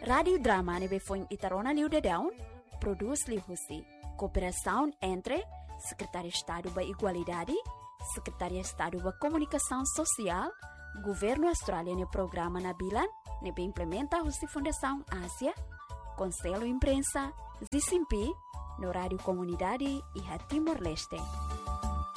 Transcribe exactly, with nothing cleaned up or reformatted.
Radio Drama nebe foi Itarona Liu de Down, produz Liu Husi. Cooperação entre Secretaria de Estado da Igualdade, Secretaria de Estado da Comunicação Social, Governo australiano Programa na Bilan, nebe implementa a Fundação Ásia, Conselho Imprensa, Z C M P, no Rádio Comunidade e a Timor-Leste.